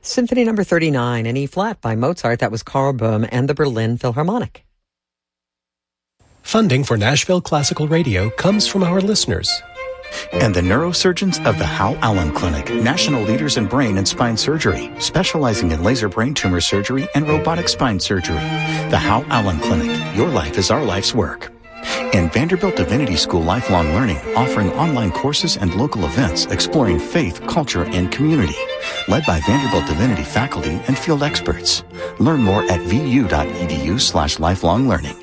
Symphony Number 39 in E-flat by Mozart. That was Karl Böhm and the Berlin Philharmonic. Funding for Nashville Classical Radio comes from our listeners. And the neurosurgeons of the Hal Allen Clinic, national leaders in brain and spine surgery, specializing in laser brain tumor surgery and robotic spine surgery. The Hal Allen Clinic, your life is our life's work. And Vanderbilt Divinity School Lifelong Learning, offering online courses and local events exploring faith, culture, and community. Led by Vanderbilt Divinity faculty and field experts. Learn more at vu.edu/lifelonglearning.